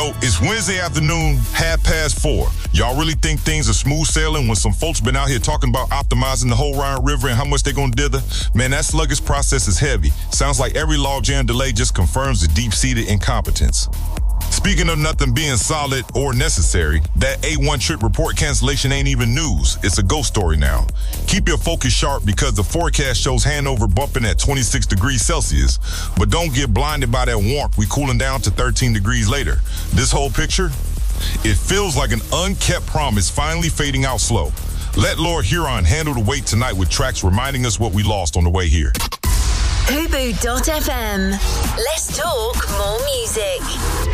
It's Wednesday afternoon, 4:30. Y'all really think things are smooth sailing when some folks been out here talking about optimizing the whole Rhine River and how much they're gonna dither? Man, that sluggish process is heavy. Sounds like every logjam delay just confirms the deep-seated incompetence. Speaking of nothing being solid or necessary, that A1 trip report cancellation ain't even news. It's a ghost story now. Keep your focus sharp because the forecast shows Hanover bumping at 26 degrees Celsius. But don't get blinded by that warmth. We cooling down to 13 degrees later. This whole picture, it feels like an unkept promise finally fading out slow. Let Lord Huron handle the weight tonight with tracks reminding us what we lost on the way here. Hubu.fm. Let's talk more music.